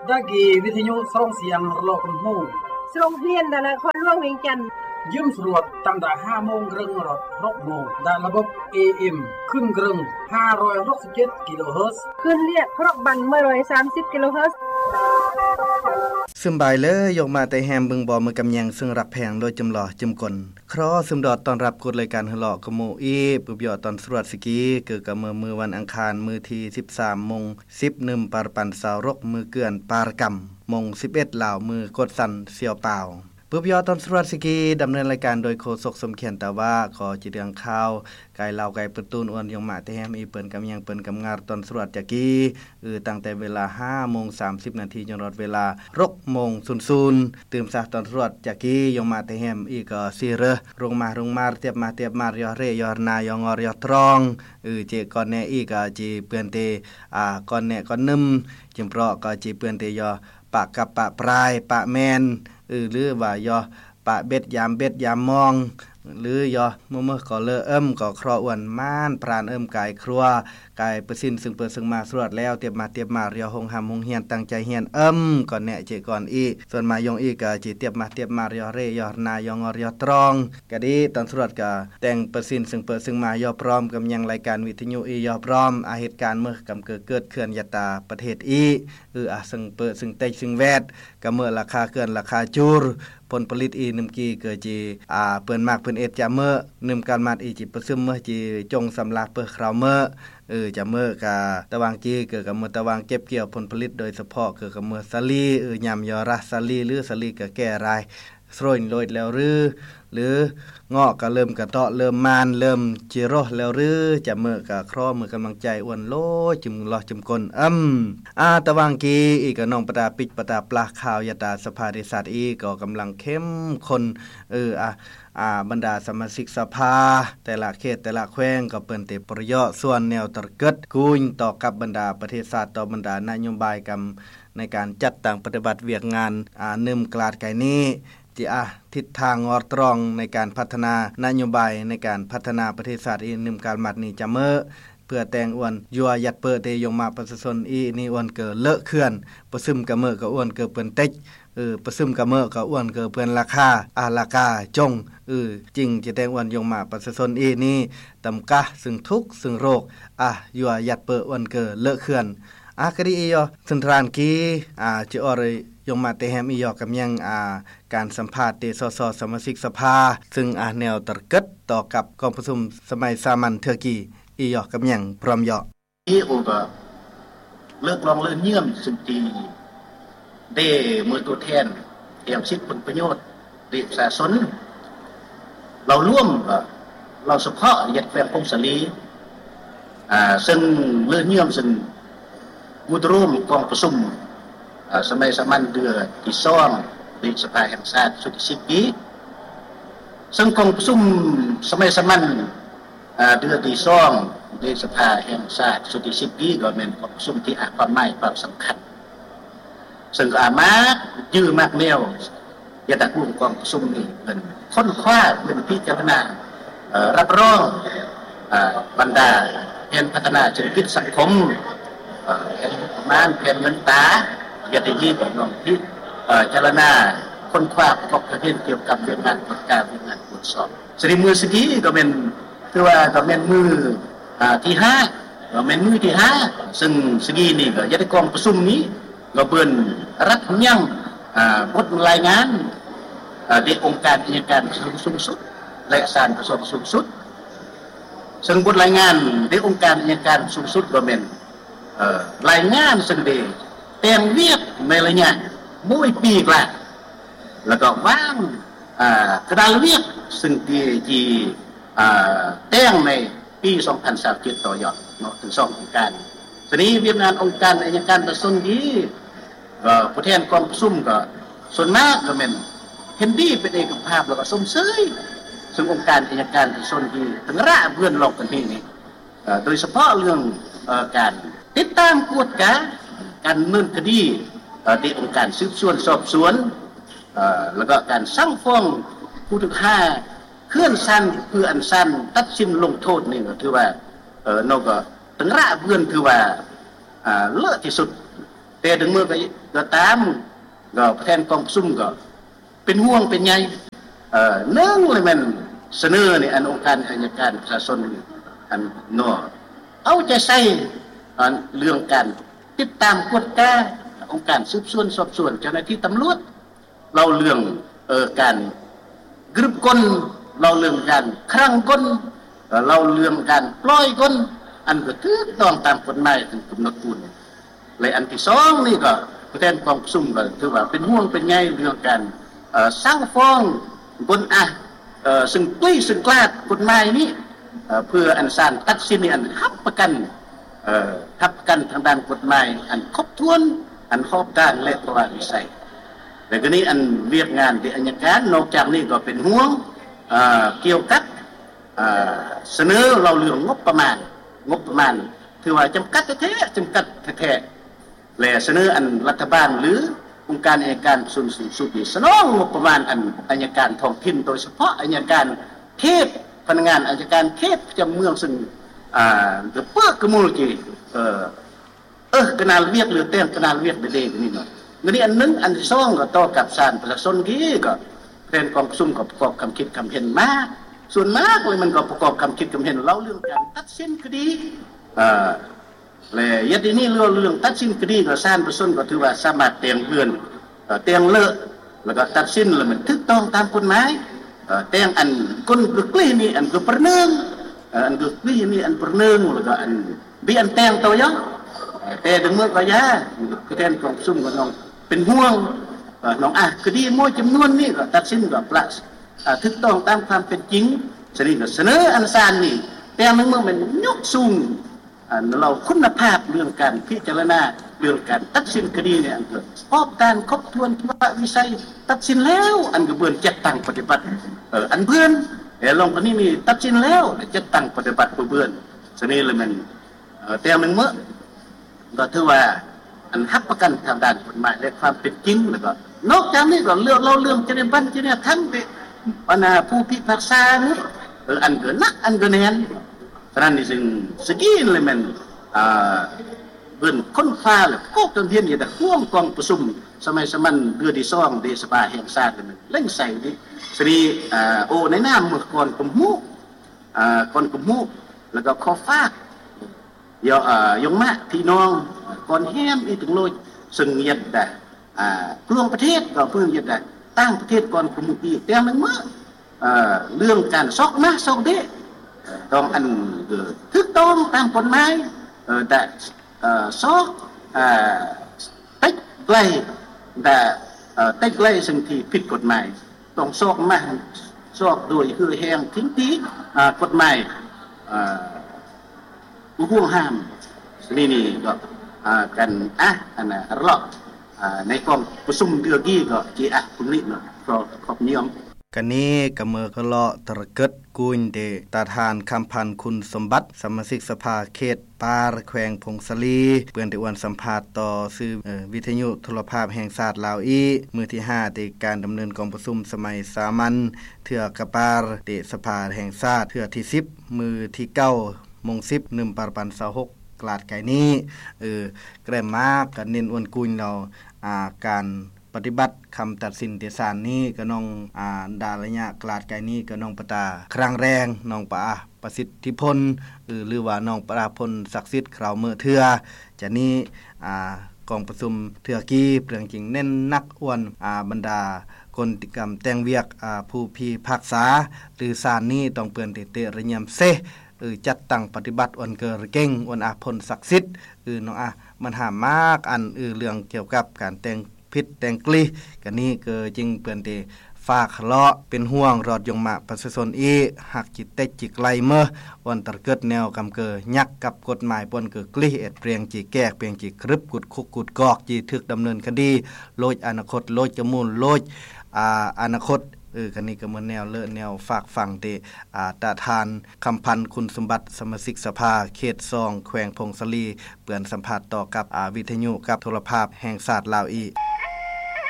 ดากีวิทยุส่งเสียงรอกำหูโรงเรียนดานครหลวงเวียงจันทน์ยืมสรวจตั้งแต่5 โมงครึ่งรถ6 โมงได้ระบบ AM ขึ้นครึ่ง567 กิโลเฮิรตซ์ขึ้นเรียกครบบัน130 กิโลเฮิรตซ์ซึมบายเลยยกมาแต่แฮมบึงบ่มือกำยังซึ่งรับแพงโดยจำหล่อจำกลครอซึมดอดตอนรับกดรายการหลอกกะโมอีปุบยอดตอนสรวจสกีเกิดกับมือวันอังคารมือที่13 โมง 10 นึมปารปันสาวรกมือเกือนปารกรรมมง11 ลาวมือกดสั่นเสียวเปล่าปุบยอดตอนสรวจสกีดำเนินรายการโดยโฆษกสมเขียนแต่ว่าขอจิเรื่องข่าวไกลลาวไกลประตูนอ้วนยงมาแต่แฮมอีเปิ้นกำยังเปิ้นกำงาตอนสรวจจักกี้ตั้งแต่เวลา 5:30 นาทีจนรอดเวลา 6:00 ตื่มซะตอนสรวจจักกี้ยงมาแต่แฮมอีก็สิเรลงมาเตียบมายอเรยอนายองอรยอตรองเจก่อนแน่อีก็จิเปิ้นเตก่อนแน่ก่อนนึมจิมเพราะก็จิเปิ้นเตยอปะกับปะปลายปะแมนหรือว่ายอปะเบ็ดยามมองหรือยอเมื่อก็เลอก็ครออ้วนม่านปราณกายครัวกายประสินซึ่งเปิ้นซึ่งมาสรวดแล้วเตียบมาเรียวหงหำหงเฮียนตั้งใจเฮียนก่อนแน่เจก่อนอีส่วนมายงอีก็จิเตียบมาเรียวเรยอนายองอรยอตรองก็ดีตอนสรวดก็แต่งประสินซึ่งเปิ้นซึ่งมายอพร้อมกับยังรายการวิทยุยอพร้อมเหตุการณ์เมื่อกำเกิดเคลื่อนยตาประเทศซึ่งเปิ้นซึ่งเตจซึ่งแวดก็เมื่อราคาเคลื่อนราคาจูรผลผลิตนึมกีเกิดจีเปิ้นมากเปิ้นเอ็ดจะเมื่อนึมการมาดจิประซึมเมื่อจีจงสำลาเปิ้นคราวเมื่อจะเมื่อกะตะวางจีเกิดกับเมื่อตะวางเก็บเกี่ยวผลผลิตโดยเฉพาะเกิดกับเมื่อสาลียำยอระสาลีหรือสาลีก็แก้รายสร้อยโลดแล้วหรืองอกก็เริ่มกระเตาะเริ่มมานเริ่มจิโรแล้วจะเมื่อกะครอมือกำลังใจอ้วนโลจุมลอจุมกลตะวางกีอีกก็น้องประดาปิดประดาปลาข่าวยตาสภาเดชาอีก็กำลังเข้มข้นบรรดาสมาชิกสภาแต่ละเขตแต่ละแขวงก็เปิ้นเตประโยชน์ส่วนแนวตรกึดกุญต่อกับบรรดาประเทศชาติต่อบรรดานโยบายกรรมในการจัดตั้งปฏิบัติเวียกงานนึมกลาดไกนี้ที่ทิศทางงอตรองในการพัฒนานโยบายในการพัฒนาประเทศชาตินึมการมัดนี้จะเมื่อเพื่อแต่งอ้วนยัวยัดเปิดเตยงมาประชาชนนี่อ้วนเกิดเลอะเคลื่อนประซึมกะเมื่อก็อ้วนเกิดเปิ้นเต็กประซึมกะเมื่อก็อ้วนเกิดเปิ้นราคาราคาจงจริงจะแต่งอ้วนยงมาประชาชนนี่ตำกะซึ่งทุกข์ซึ่งโรคยัวยัดเปิดอ้วนเกิดเลอะเคลื่อนคดีสันทรานกีจะอรยงมาแต่แฮมอียอกับยังการสัมภาษณ์สสสมาชิกสภาซึ่งแนวตรกึดต่อกับกองประชุมสมัยสามัญเทือกีอียอกับยังพร้อมยอโอก็เลิกลองเลิกเยี่ยมสุดทีได้มือตัวแทนเตรียมสิทธิผลประโยชน์ดิสาสนเราร่วมเราเฉพาะยัดแฝงพงศลีซึ่งเลิกเยี่ยมซึ่งมุตร่วมกองประชุมสมัยสามัญเดือที่ซ่อมดิสภาแห่งชาติสุดที่10 ปีซึ่งกองประชุมสมัยสามัญเดือที่ซ่อมดิสภาแห่งชาติสุดที่10 ปีก็เป็นกองประชุมที่ความหมายความสำคัญซึ่งมากยื้อมากแนวยาตะกลุ่มกองประชุมนี้เป็นค้นคว้าเป็นพิจารณารับรองบรรดาแผนพัฒนาเศรษฐกิจสังคมแผนแผนเงินตาอย่าได้ยีบน้องที่เจรณาค้นคว้าประกอบประเทศเกี่ยวกับเรื่องงานประกาศเรื่องงานตรวจสอบสริมือสกีก็เป็นคือว่าก็เป็นมือที่5ก็เป็นมือที่5ซึ่งสกีนี่ก็ยัดกองประชุมนี้ก็เปิ้นรับยังบทรายงานในองค์การอัยการสูงสุดและศาลประสบสูงสุดซึ่งบทรายงานในองค์การอัยการสูงสุดก็เป็นรายงานซึ่งได้แต่งเวียกในระยะ1 ปีกว่าแล้วก็วางกระดาษเวียกซึ่งที่แต่งในปี2037ต่อยอดถึง2องค์การทีนี้เวียกงานองค์การอัยการประสงค์ดีก็ผู้แทนกองประชุมก็ส่วนมากก็เป็นเห็นดีเป็นเอกภาพแล้วก็สมเสยซึ่งองค์การอัยการประสงค์ดีถึงระเบื้องลอกกันนี่โดยเฉพาะเรื่องการติดตามกวดการดำเนินคดีที่องค์การสืบสวนสอบสวนแล้วก็การสั่งฟ้องผู้ถูกฆ่าเคลื่อนสั้นเพื่ออันสั้นตัดสินลงโทษนี่ก็ถือว่านอกก็ถึงระเบื้องคือว่าเลอะที่สุดแแต่ถึงเมื่อก็ตามก็แทนกองซุ่มก็เป็นห่วงเป็นใยเนื่องเลยมันเสนอนี่อันองค์การอัยการประชาชนอันนอเอาใจใส่เรื่องการติดตามกฎกาองค์การสืบสวนสอบสวนเจ้าหน้าที่ตำรวจเราเรื่องการกรึบก้นเราเรื่องการครั่งก้นเราเรื่องการปล่อยก้นอันก็ถูกต้องตามกฎหมายกำหนดกุลและอันที่2นี่ก็แทนกองซุ่มก็ถือว่าเป็นห่วงเป็นใยเรื่องการสร้างฟ้องบนซึ่งตุ้ยซึ่งกลาดกฎหมายนี้เพื่ออันศาลตัดสินอันรับประกันทางด้านกฎหมายอันครบถ้วนอันรอบด้านและประวัติวิสัยแต่ก็นี้อันเวียกงานที่อัยการนอกจากนี้ก็เป็นห่วงเกี่ยวกับเสนอเราเรื่องงบประมาณถือว่าจำกัดแท้ๆและเสนออันรัฐบาลหรือองค์การอัยการสูงสุดนี่สนองงบประมาณอันอัยการท้องถิ่นโดยเฉพาะอัยการเขตพนักงานอัยการเขตประจำเมืองซึ่งเปิ้กมูลกีกนาลเวียกหรือเต้นกนาลเวียกเด็กนี่เนาะนี่อันนึงอันที่2ก็ต่อกับศาลประชาชนกี้ก็แทนกองซุ่มก็ประกอบคำคิดคำเห็นมาส่วนมากเลยมันก็ประกอบคำคิดคำเห็นเล่าเรื่องการตัดสินคดีและยัดนี้เรื่องตัดสินคดีก็ศาลประชาชนก็ถือว่าสามารถเตียงเพื่อนเตียงเลอะแล้วก็ตัดสินแล้วมันถูกต้องตามกฎหมายเตียงอันคนกึกลี่นี่อันก็ประเนิงอันกึกลี่นี่อันประเนิงแล้วก็อันบีอันเตียงตัวยะแต่ถึงเมื่อก็ยาก็แทนกองซุ่มก็น้องเป็นห่วงน้องคดีมวยจำนวนนี้ก็ตัดสินก็ปลักถูกต้องตามความเป็นจริงสนิทก็เสนออันศาลนี่แต่เมื่อมันยกสูงเราคุณภาพเรื่องการพิจารณาเรื่องการตัดสินคดีเนี่ยพบการครบถ้วนวิสัยตัดสินแล้วอันก็เบื่อจัดตั้งปฏิบัติอันเบื่อลงคนนี้มีตัดสินแล้วจัดตั้งปฏิบัติเบื่อสนิทเลยมันแต่เมื่อก็ถือว่าอันรับประกันทางด้านกฎหมายและความเป็นจริงแล้วก็นอกจากนี้ก็เรื่องจะได้บันจะได้ทั้งผู้พิพากษาเนี่ยอันก็นักอันก็แน่นฉะนั้นนี่ซึ่งสกีเลยมันเบิ่นค้นฟ้าแล้วก็จนเห็นอยู่แต่ร่วมกองประชุมสมัยสมันเดือนที่2ในสภาแห่งชาติมันเล่นใส่ดิสรีในนามเมื่อก่อนกลุ่มฮู้แล้วก็ขอฝากยงมะพี่น้องก่อนแฮมอีถึงโลยซึ่งยัดได้กลวงประเทศก็เพิ่งยัดได้ตั้งประเทศก่อนคุมอีกแต่มันเมื่อเรื่องการซอกมาซอกเดต้องอันถูกต้องตามกฎหมายแต่ซอกเต็กไล่แต่เต็กไล่สิ่งที่ผิดกฎหมายต้องซอกมาซอกโดยคือแห่งทิ้งตีกฎหมายห่วงห้ามนี่ก็กันอันรอบในกองประชุมเดือนกี้ก็จีคุณนี่เนาะก็ขอบนิยมกันนี้กะเมอก็เลาะตระเกิดกุญเดตาทานคำพันธ์คุณสมบัติสมาชิกสภาเขตปารแขวงพงศลีเปื้อนได้อวนสัมภาษณ์ต่อสื่อวิทยุโทรภาพแห่งชาติลาวอีมื้อที่5ในการดำเนินกองประชุมสมัยสามัญเทื่อกะปารเดสภาแห่งชาติเทื่อที่10มื้อที่9 10 1 26กลาดไก่นี้แกรมมากกันเน้นอวนกุญเราการปฏิบัติคำตัดสินที่ศาลนี้ก็น้องดาระยะกลาดไก่นี้ก็น้องปตาครั้งแรงน้องปาประสิทธิพลหรือว่าน้องปราพลศักดิ์สิทธิ์คราวเมื่อเทื่อจะนี้กองประชุมเทื่อกี้เปลืองจริงเน้นนักอ้วนบรรดาคนติกรรมแต่งเวียกผู้พิพากษาหรือศาลนี้ต้องเปื้อนเตะระยำเซจัดตั้งปฏิบัติอ้วนเกอเก่งอ้วนพลศักดิ์สิทธิ์น้องมันหามากอันเรื่องเกี่ยวกับการแต่งพิษแต่งกลีกันนี้เกิดจริงเปื้อนเตฝากเลาะเป็นห่วงรอดยงมาประชาชนหักจิตเตจิกไลเมื่อวันตะเกิดแนวกำเกอยักกับกฎหมายปนเกิดกลีเปรียงจีแก้เปรียงจีครึบกุดคุกกุดกอกจีทึกดำเนินคดีโลดอนาคตโลดจมูลโลดอนาคตกันนี้ก็เหมือนแนวเลอะแนวฝากฝั่งเตตาทานคำพันธ์คุณสมบัติสมาชิกสภาเขต2แขวงพงศลีเปื้อนสัมภาษณ์ต่อกับวิทยุกับโทรภาพแห่งชาติลาวอี